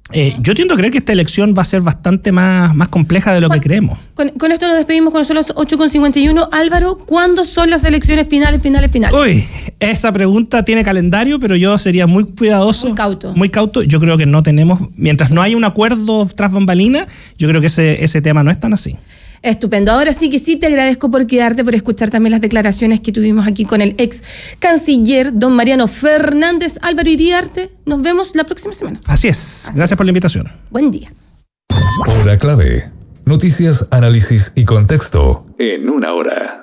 Yo tiendo a creer que esta elección va a ser bastante más compleja de lo que creemos. Con esto nos despedimos, con son las 8:51. Álvaro, ¿cuándo son las elecciones finales? Uy, esa pregunta tiene calendario, pero yo sería muy cuidadoso. Muy cauto. Yo creo que no tenemos, mientras no haya un acuerdo tras bambalina, yo creo que ese tema no es tan así. Estupendo. Ahora sí que sí, te agradezco por quedarte, por escuchar también las declaraciones que tuvimos aquí con el ex canciller, don Mariano Fernández. Álvaro Iriarte, nos vemos la próxima semana. Así es. Gracias por la invitación. Buen día. Hora clave. Noticias, análisis y contexto en una hora.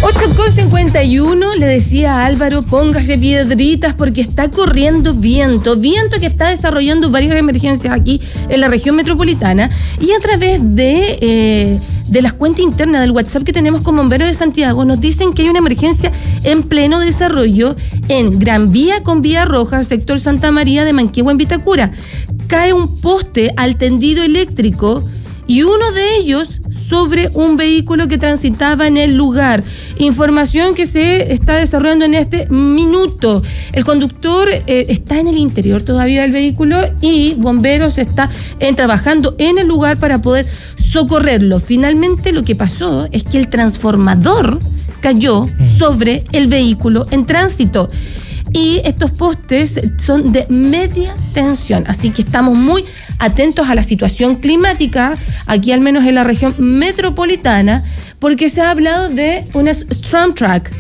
8:51, le decía a Álvaro, póngase piedritas porque está corriendo viento que está desarrollando varias emergencias aquí en la región metropolitana, y a través de las cuentas internas del WhatsApp que tenemos con Bomberos de Santiago nos dicen que hay una emergencia en pleno desarrollo en Gran Vía con Vía Roja, sector Santa María de Manquehue en Vitacura. Cae un poste al tendido eléctrico y uno de ellos sobre un vehículo que transitaba en el lugar. Información que se está desarrollando en este minuto. El conductor está en el interior todavía del vehículo y bomberos están trabajando en el lugar para poder socorrerlo. Finalmente lo que pasó es que el transformador cayó sobre el vehículo en tránsito. Y estos postes son de media tensión, así que estamos muy atentos a la situación climática, aquí al menos en la región metropolitana, porque se ha hablado de una storm track.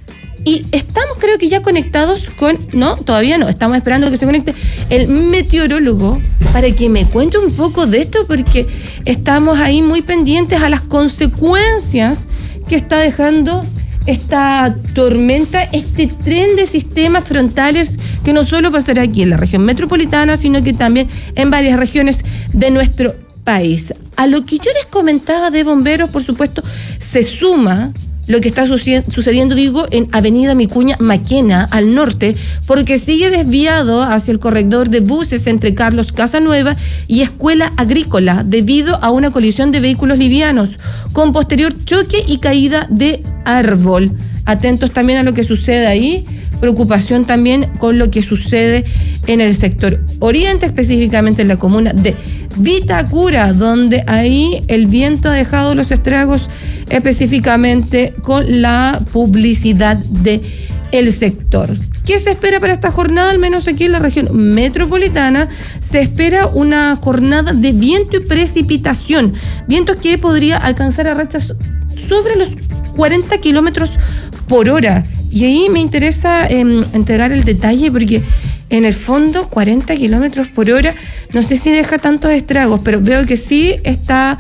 Y estamos, creo que ya conectados con... No, todavía no, estamos esperando que se conecte el meteorólogo para que me cuente un poco de esto, porque estamos ahí muy pendientes a las consecuencias que está dejando esta tormenta, este tren de sistemas frontales que no solo pasará aquí en la región metropolitana, sino que también en varias regiones de nuestro país. A lo que yo les comentaba de bomberos, por supuesto, se suma lo que está sucediendo, en Avenida Micuña Maquena, al norte, porque sigue desviado hacia el corredor de buses entre Carlos Casanueva y Escuela Agrícola, debido a una colisión de vehículos livianos, con posterior choque y caída de árbol. Atentos también a lo que sucede ahí, preocupación también con lo que sucede en el sector oriente, específicamente en la comuna de Vitacura, donde ahí el viento ha dejado los estragos específicamente con la publicidad del sector. ¿Qué se espera para esta jornada? Al menos aquí en la región metropolitana se espera una jornada de viento y precipitación, vientos que podría alcanzar a rachas sobre los 40 kilómetros por hora. Y ahí me interesa entregar el detalle, porque en el fondo 40 kilómetros por hora no sé si deja tantos estragos, pero veo que sí está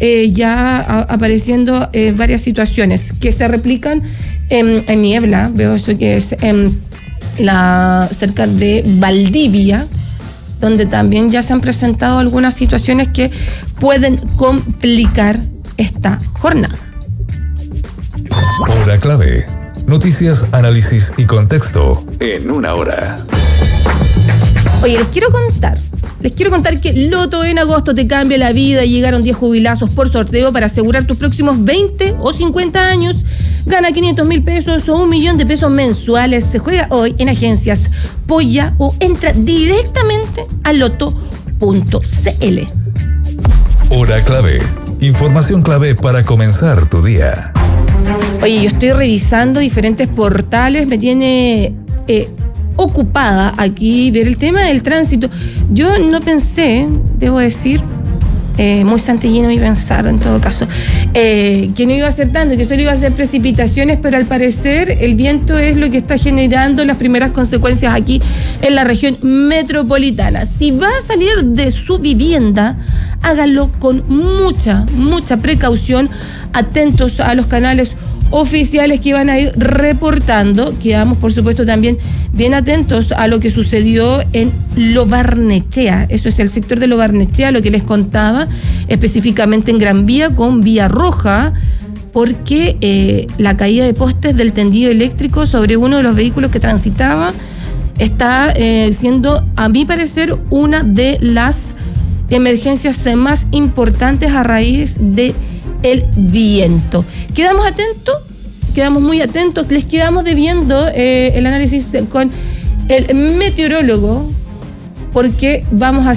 ya apareciendo varias situaciones que se replican en niebla. Veo eso que es cerca de Valdivia, donde también ya se han presentado algunas situaciones que pueden complicar esta jornada. Hora clave. Noticias, análisis y contexto en una hora. Oye, les quiero contar que Loto en agosto te cambia la vida. Llegaron 10 jubilazos por sorteo para asegurar tus próximos 20 o 50 años. Gana 500.000 pesos o 1.000.000 de pesos mensuales. Se juega hoy en agencias Polla o entra directamente a loto.cl. Hora clave. Información clave para comenzar tu día. Oye, yo estoy revisando diferentes portales, me tiene ocupada aquí ver el tema del tránsito. Yo no pensé, debo decir, muy santillino mi pensar en todo caso, que no iba a ser tanto, que solo iba a ser precipitaciones, pero al parecer el viento es lo que está generando las primeras consecuencias aquí en la región metropolitana. Si va a salir de su vivienda, hágalo con mucha precaución, atentos a los canales oficiales que van a ir reportando. Quedamos, por supuesto, también bien atentos a lo que sucedió en Lo Barnechea. Eso es el sector de Lo Barnechea, lo que les contaba, específicamente en Gran Vía con Vía Roja, porque la caída de postes del tendido eléctrico sobre uno de los vehículos que transitaba está siendo, a mi parecer, una de las emergencias más importantes a raíz de el viento. Quedamos muy atentos, les quedamos debiendo el análisis con el meteorólogo, porque vamos a